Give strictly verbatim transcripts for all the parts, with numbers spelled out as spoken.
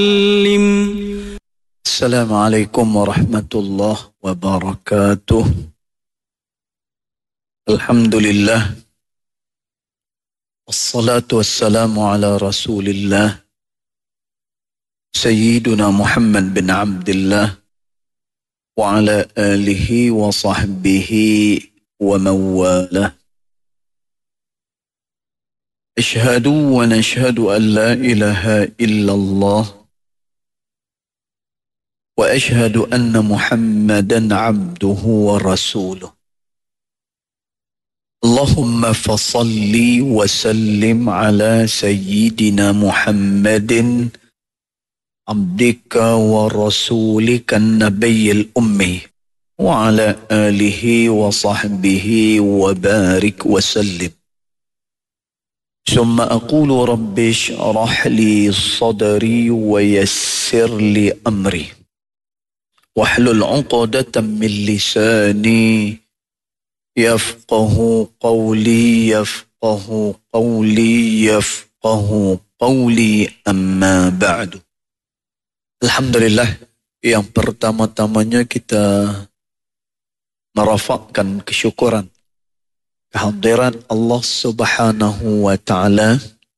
Assalamualaikum warahmatullahi wabarakatuh. Alhamdulillah. Wassalatu wassalamu ala rasulillah. Sayyiduna Muhammad bin Abdullah. Wa ala alihi wa sahbihi wa mawalah. Ashhadu wa nashhadu an la ilaha illallah. وأشهد أن محمدًا عبده ورسوله. اللهم فصل وسلم على سيدنا محمد عبدك ورسولك النبي الأمي وعلى آله وصحبه وبارك وسلم. ثم أقول رب اشرح لي صدري ويسر لي أمري واحلل عقدة من لساني يفقه قولي يفقه قولي يفقه قولي أما بعد. Alhamdulillah, yang pertama-tamanya kita merafakkan kesyukuran kehadiran Allah Subhanahu wa Ta'ala,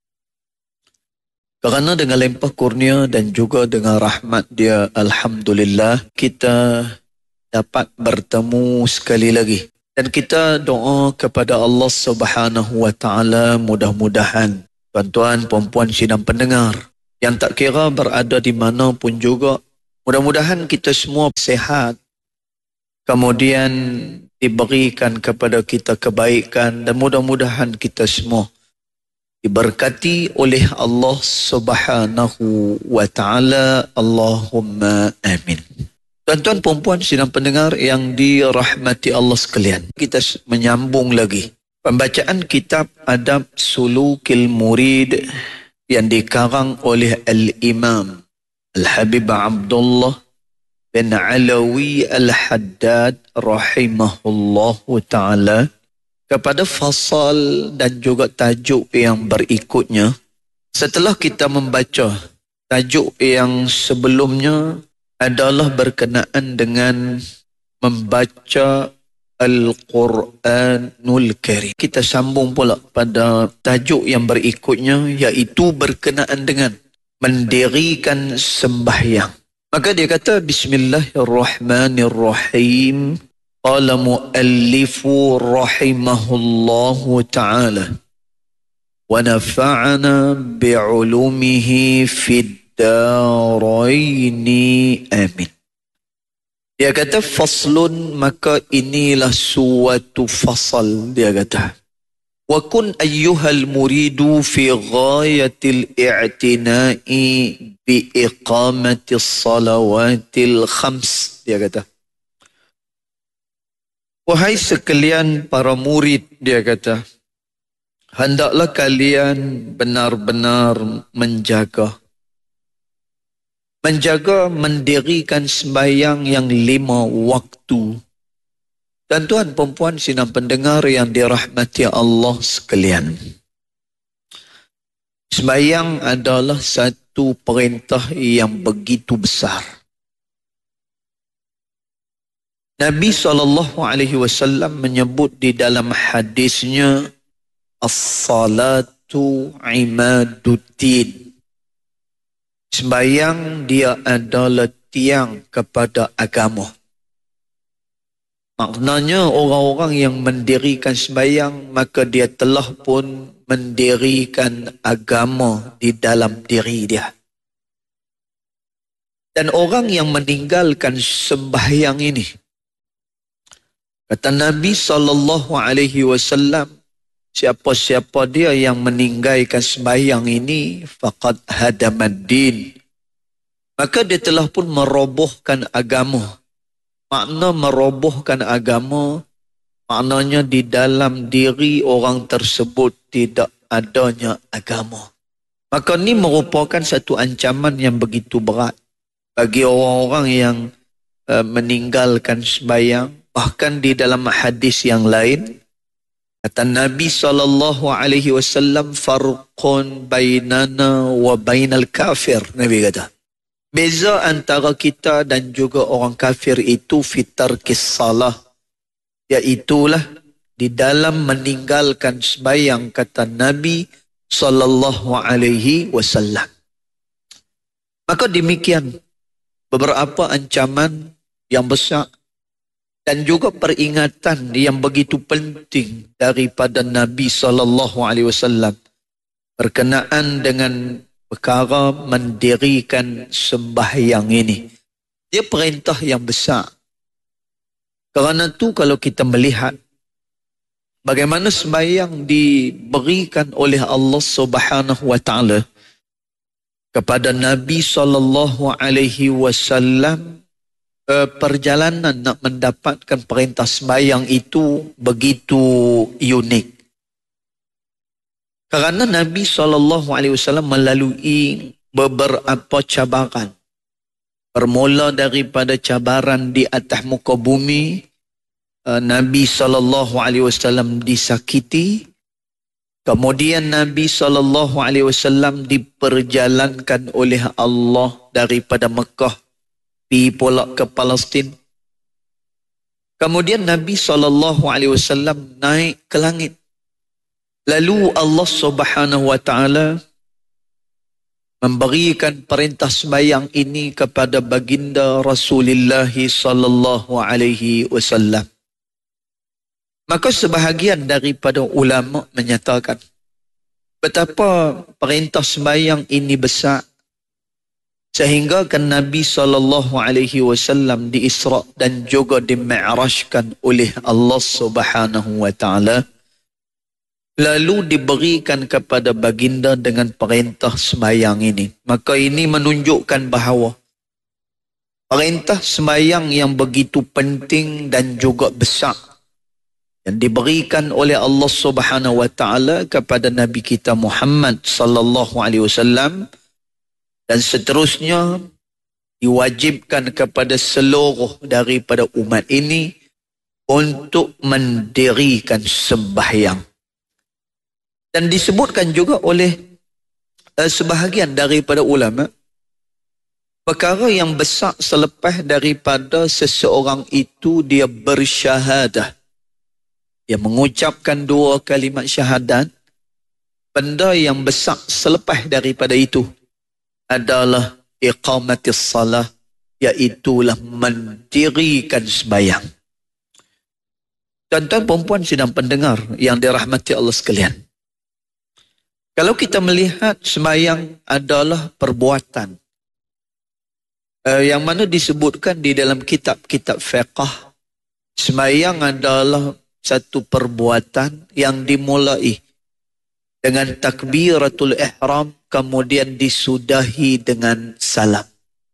kerana dengan limpah kurnia dan juga dengan rahmat Dia, alhamdulillah, kita dapat bertemu sekali lagi. Dan kita doa kepada Allah Subhanahu wa Ta'ala, mudah-mudahan tuan-tuan, puan-puan sidang pendengar yang tak kira berada di mana pun juga, mudah-mudahan kita semua sihat, kemudian diberikan kepada kita kebaikan, dan mudah-mudahan kita semua diberkati oleh Allah Subhanahu wa Ta'ala. Allahumma amin. Tuan-tuan, perempuan sidang pendengar yang dirahmati Allah sekalian, kita menyambung lagi pembacaan kitab Adab Sulukil Murid yang dikarang oleh Al-Imam Al-Habib Abdullah bin Alawi Al-Haddad rahimahullahu ta'ala, kepada fasal dan juga tajuk yang berikutnya. Setelah kita membaca tajuk yang sebelumnya adalah berkenaan dengan membaca Al-Quranul Karim, kita sambung pula pada tajuk yang berikutnya, iaitu berkenaan dengan mendirikan sembahyang. Maka dia kata Bismillahirrahmanirrahim. Qala muallifu rahimahullahu ta'ala wa nafa'ana bi'ulumihi fid daraini amin. Dia kata faslun, maka inilah suatu fasal. Dia kata wa kun ayyuhal muridu fi ghayatil i'tina'i bi iqamatis salawatil khams. Dia kata, wahai sekalian para murid, dia kata, hendaklah kalian benar-benar menjaga. Menjaga mendirikan sembahyang yang lima waktu. Dan tuan, perempuan sidang pendengar yang dirahmati Allah sekalian, sembahyang adalah satu perintah yang begitu besar. Nabi sallallahu alaihi wasallam menyebut di dalam hadisnya, as-salatu imaduddin. Sembahyang dia adalah tiang kepada agama. Maknanya orang-orang yang mendirikan sembahyang, maka dia telah pun mendirikan agama di dalam diri dia. Dan orang yang meninggalkan sembahyang ini, kata Nabi sallallahu alaihi wasallam, siapa-siapa dia yang meninggalkan sembahyang ini, faqad hadamad din, maka dia telah pun merobohkan agama. Makna merobohkan agama, maknanya di dalam diri orang tersebut tidak adanya agama. Maka ini merupakan satu ancaman yang begitu berat bagi orang-orang yang uh, meninggalkan sembahyang. Bahkan di dalam hadis yang lain, kata Nabi sallallahu alaihi wasallam, farqun bainana wa bainal kafir. Nabi kata, Beza antara kita dan juga orang kafir itu fitar kisalah, iaitulah di dalam meninggalkan sembahyang, kata Nabi sallallahu alaihi wasallam. Maka demikian beberapa ancaman yang besar dan juga peringatan yang begitu penting daripada Nabi sallallahu alaihi wasallam berkenaan dengan perkara mendirikan sembahyang ini. Dia perintah yang besar. Kerana tu kalau kita melihat bagaimana sembahyang diberikan oleh Allah Subhanahu wa taala kepada Nabi sallallahu alaihi wasallam, perjalanan nak mendapatkan perintah sembahyang itu begitu unik. Kerana Nabi sallallahu alaihi wasallam melalui beberapa cabaran. Bermula daripada cabaran di atas muka bumi, Nabi sallallahu alaihi wasallam disakiti. Kemudian Nabi sallallahu alaihi wasallam diperjalankan oleh Allah daripada Mekah pergi pula ke Palestin. Kemudian Nabi sallallahu alaihi wasallam naik ke langit. Lalu Allah Subhanahu wa taala memberikan perintah sembahyang ini kepada baginda Rasulullah sallallahu alaihi wasallam. Maka sebahagian daripada ulama menyatakan betapa perintah sembahyang ini besar, sehingga kan Nabi sallallahu alaihi wasallam di-Isra' dan juga di-Mi'rajkan oleh Allah Subhanahu wa taala, lalu diberikan kepada baginda dengan perintah sembahyang ini. Maka ini menunjukkan bahawa perintah sembahyang yang begitu penting dan juga besar yang diberikan oleh Allah Subhanahu wa taala kepada Nabi kita Muhammad sallallahu alaihi wasallam, dan seterusnya diwajibkan kepada seluruh daripada umat ini untuk mendirikan sembahyang. Dan disebutkan juga oleh uh, sebahagian daripada ulama, perkara yang besar selepas daripada seseorang itu dia bersyahadah, dia mengucapkan dua kalimat syahadat, benda yang besar selepas daripada itu adalah iqamatis salah, iaitulah mendirikan sembahyang. Tuan-tuan perempuan sedang pendengar yang dirahmati Allah sekalian, kalau kita melihat sembahyang adalah perbuatan uh, yang mana disebutkan di dalam kitab-kitab fiqh, sembahyang adalah satu perbuatan yang dimulai dengan takbiratul ihram, kemudian disudahi dengan salam.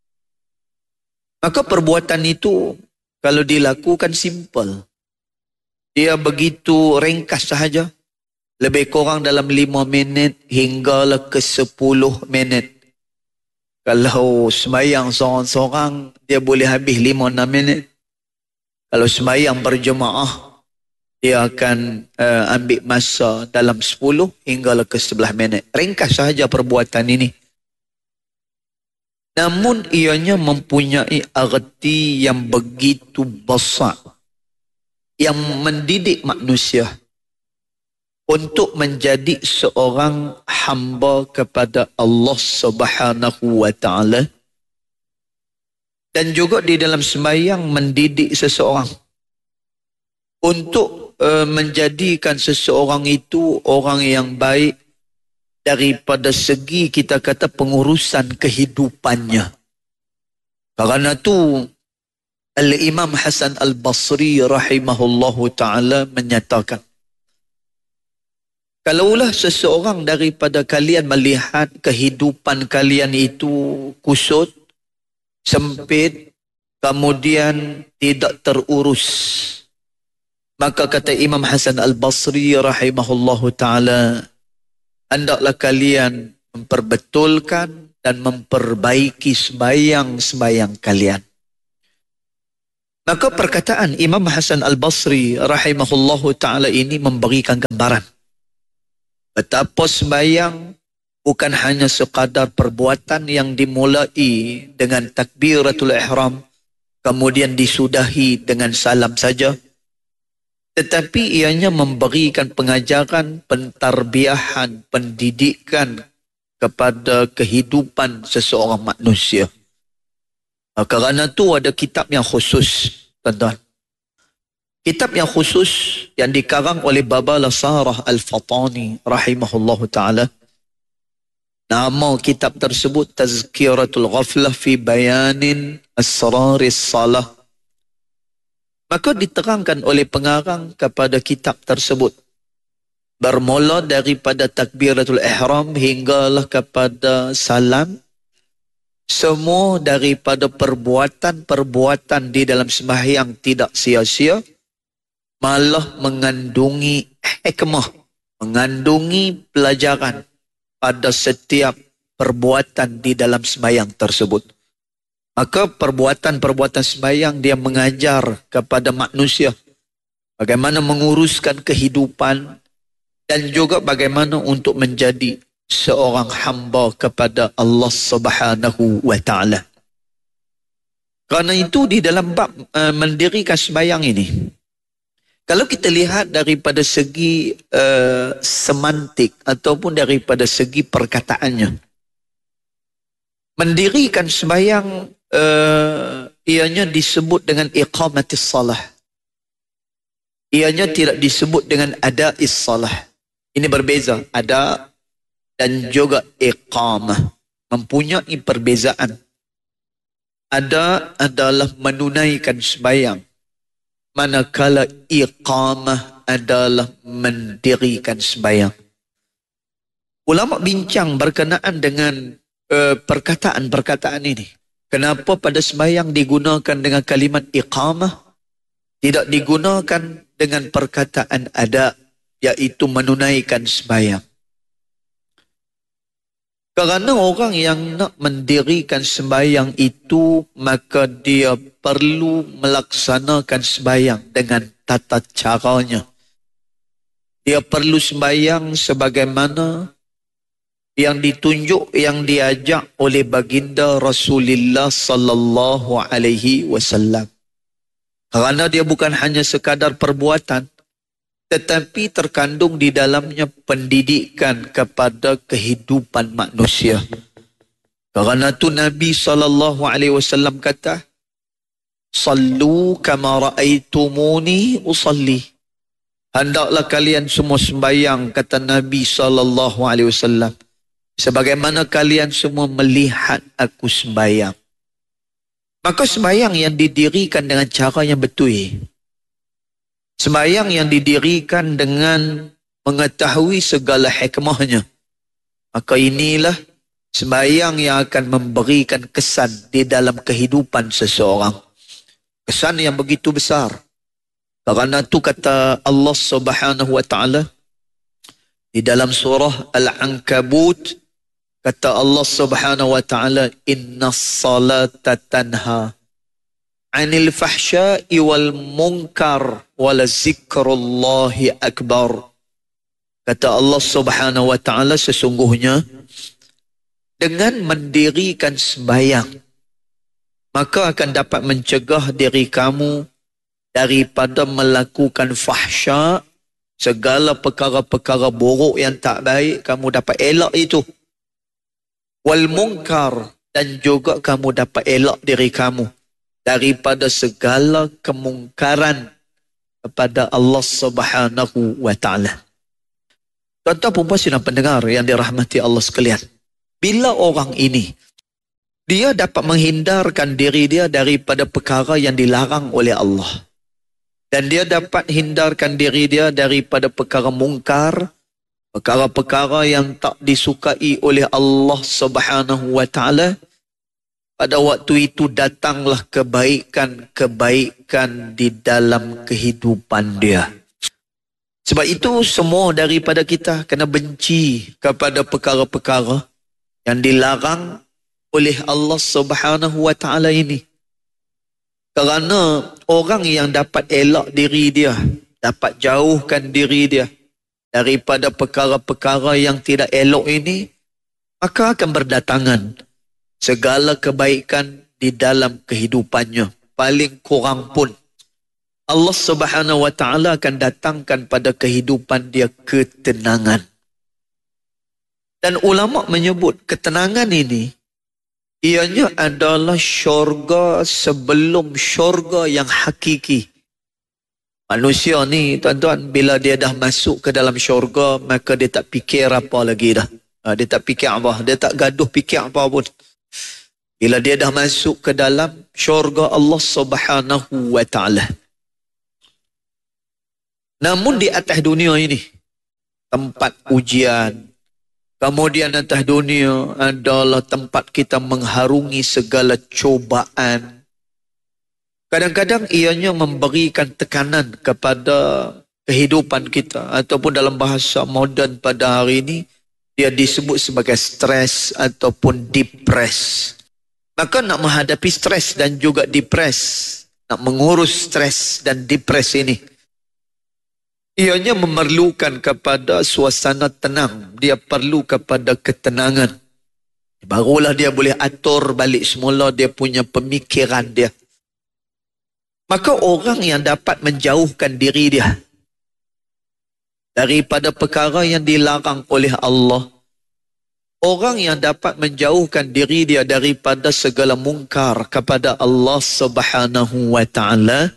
Maka perbuatan itu kalau dilakukan simple, dia begitu ringkas sahaja, lebih kurang dalam lima minit hinggalah ke sepuluh minit. Kalau sembahyang seorang-seorang, dia boleh habis lima enam minit. Kalau sembahyang berjemaah, dia akan uh, ambil masa dalam sepuluh hinggalah ke sebelas minit. Ringkas sahaja perbuatan ini. Namun ianya mempunyai arti yang begitu besar, yang mendidik manusia untuk menjadi seorang hamba kepada Allah Subhanahu wa taala, dan juga di dalam sembahyang mendidik seseorang untuk uh, menjadikan seseorang itu orang yang baik daripada segi kita kata pengurusan kehidupannya. Karena itu Al-Imam Hasan Al-Basri rahimahullahu ta'ala menyatakan, kalaulah seseorang daripada kalian melihat kehidupan kalian itu kusut, sempit, kemudian tidak terurus, maka kata Imam Hasan Al-Basri rahimahullahu ta'ala, hendaklah kalian memperbetulkan dan memperbaiki sembahyang-sembahyang kalian. Maka perkataan Imam Hasan Al-Basri rahimahullahu ta'ala ini memberikan gambaran betapa sembahyang bukan hanya sekadar perbuatan yang dimulai dengan takbiratul ihram, kemudian disudahi dengan salam saja, tetapi ianya memberikan pengajaran, pentarbiahan, pendidikan kepada kehidupan seseorang manusia. Kerana itu ada kitab yang khusus, tuan-tuan. Kitab yang khusus yang dikarang oleh Baba Lasarah Al-Fatani rahimahullahu ta'ala. Nama kitab tersebut Tazkiratul Ghaflah fi Bayanin Asraris Salah. Maka diterangkan oleh pengarang kepada kitab tersebut, bermula daripada takbiratul ihram hinggalah kepada salam, semua daripada perbuatan-perbuatan di dalam sembahyang tidak sia-sia, malah mengandungi hikmah, mengandungi pelajaran pada setiap perbuatan di dalam sembahyang tersebut. Maka perbuatan-perbuatan sembahyang dia mengajar kepada manusia bagaimana menguruskan kehidupan dan juga bagaimana untuk menjadi seorang hamba kepada Allah Subhanahu wa ta'ala. Kerana itu di dalam bab uh, mendirikan sembahyang ini, kalau kita lihat daripada segi uh, semantik ataupun daripada segi perkataannya, mendirikan sembahyang uh, ianya disebut dengan iqamatis salah. Ianya tidak disebut dengan ada'is salah. Ini berbeza, ada dan juga iqamah, mempunyai perbezaan. Ada adalah menunaikan sembahyang, manakala iqamah adalah mendirikan sembahyang. Ulama bincang berkenaan dengan uh, perkataan-perkataan ini. Kenapa pada sembahyang digunakan dengan kalimat iqamah, tidak digunakan dengan perkataan ada, iaitu menunaikan sembahyang? Kerana orang yang nak mendirikan sembahyang itu, maka dia perlu melaksanakan sembahyang dengan tata caranya. Dia perlu sembahyang sebagaimana yang ditunjuk, yang diajak oleh baginda Rasulullah sallallahu alaihi wasallam. Kerana dia bukan hanya sekadar perbuatan, tetapi terkandung di dalamnya pendidikan kepada kehidupan manusia. Kerana itu Nabi sallallahu alaihi wasallam kata, "Sallu kama ra'aitumuni usalli." Hendaklah kalian semua sembahyang, kata Nabi sallallahu alaihi wasallam, sebagaimana kalian semua melihat aku sembahyang. Maka sembahyang yang didirikan dengan cara yang betul, sembahyang yang didirikan dengan mengetahui segala hikmahnya, maka inilah sembahyang yang akan memberikan kesan di dalam kehidupan seseorang. Kesan yang begitu besar. Kerana itu kata Allah Subhanahu wa ta'ala di dalam surah Al-Ankabut, kata Allah Subhanahu wa ta'ala, "Inna salata tanha anil fahsya'i wal munkar wala zikrullahi akbar." Kata Allah Subhanahu wa ta'ala, sesungguhnya dengan mendirikan sembahyang, maka akan dapat mencegah diri kamu daripada melakukan fahsya, segala perkara-perkara buruk yang tak baik, kamu dapat elak itu. Wal munkar, dan juga kamu dapat elak diri kamu daripada segala kemungkaran kepada Allah Subhanahu wa ta'ala. Tuan-tuan, puan-puan sidang pendengar yang dirahmati Allah sekalian, bila orang ini dia dapat menghindarkan diri dia daripada perkara yang dilarang oleh Allah, dan dia dapat hindarkan diri dia daripada perkara mungkar, perkara-perkara yang tak disukai oleh Allah Subhanahu wa ta'ala, pada waktu itu datanglah kebaikan-kebaikan di dalam kehidupan dia. Sebab itu semua daripada kita kena benci kepada perkara-perkara yang dilarang oleh Allah Subhanahu wa ta'ala ini. Kerana orang yang dapat elak diri dia, dapat jauhkan diri dia daripada perkara-perkara yang tidak elok ini, maka akan berdatangan segala kebaikan di dalam kehidupannya. Paling kurang pun Allah Subhanahu wa taala akan datangkan pada kehidupan dia ketenangan. Dan ulama menyebut ketenangan ini ianya adalah syurga sebelum syurga yang hakiki. Manusia ni tuan-tuan, bila dia dah masuk ke dalam syurga, maka dia tak fikir apa lagi dah. Ha, dia tak fikir apa, dia tak gaduh fikir apa pun. Bila dia dah masuk ke dalam syurga Allah Subhanahu wa taala. Namun di atas dunia ini, tempat ujian, kemudian atas dunia adalah tempat kita mengharungi segala cobaan. Kadang-kadang ianya memberikan tekanan kepada kehidupan kita, ataupun dalam bahasa moden pada hari ini, dia disebut sebagai stres ataupun depres. Maka nak menghadapi stres dan juga depres, nak mengurus stres dan depres ini, ianya memerlukan kepada suasana tenang. Dia perlu kepada ketenangan. Barulah dia boleh atur balik semula dia punya pemikiran dia. Maka orang yang dapat menjauhkan diri dia daripada perkara yang dilarang oleh Allah, orang yang dapat menjauhkan diri dia daripada segala mungkar kepada Allah Subhanahu wa taala,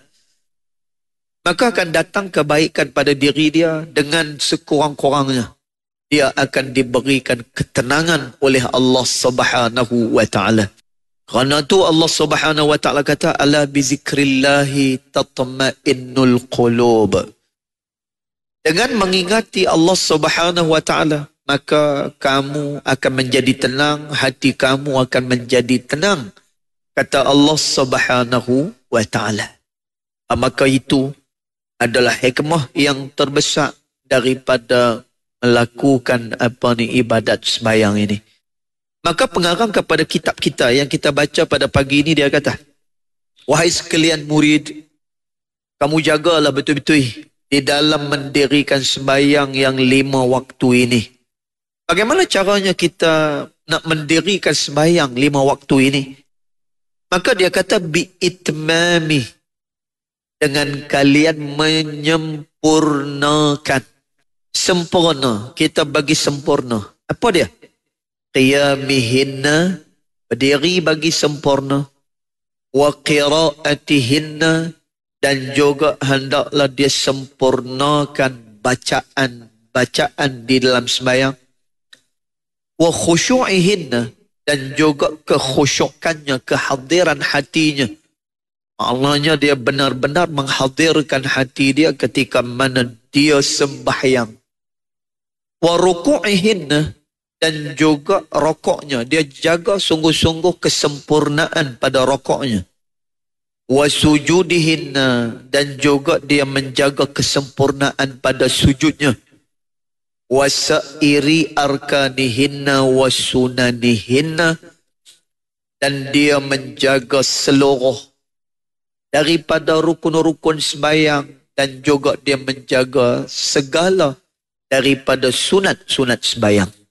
maka akan datang kebaikan pada diri dia dengan sekurang-kurangnya. Dia akan diberikan ketenangan oleh Allah Subhanahu wa taala. Kerana itu Allah Subhanahu wa taala kata, ala bizikrillahi tatma'innul qulub. Dengan mengingati Allah Subhanahu wa taala, maka kamu akan menjadi tenang, hati kamu akan menjadi tenang, kata Allah Subhanahu wa taala. Maka itu adalah hikmah yang terbesar daripada melakukan apa ni ibadat sembahyang ini. Maka pengarang kepada kitab kita yang kita baca pada pagi ini, dia kata, wahai sekalian murid, kamu jagalah betul-betul di dalam mendirikan sembahyang yang lima waktu ini. Bagaimana caranya kita nak mendirikan sembahyang lima waktu ini? Maka dia kata, bi'itmami, dengan kalian menyempurnakan. Sempurna, kita bagi sempurna. Apa dia? Qiyamihinna, berdiri bagi sempurna. Wa qiraatihinna, dan juga hendaklah dia sempurnakan bacaan-bacaan di dalam sembahyang. Wa khusyu'ihinna, dan juga kekhusyukannya, kehadiran hatinya. Maknanya dia benar-benar menghadirkan hati dia ketika mana dia sembahyang. Wa ruku'ihinna, dan juga rokoknya. Dia jaga sungguh-sungguh kesempurnaan pada rokoknya. Wa sujudihinna, dan juga dia menjaga kesempurnaan pada sujudnya. Wa sa'iri arkanihinna wa sunanihinna, dan dia menjaga seluruh daripada rukun-rukun sembahyang, dan juga dia menjaga segala daripada sunat-sunat sembahyang.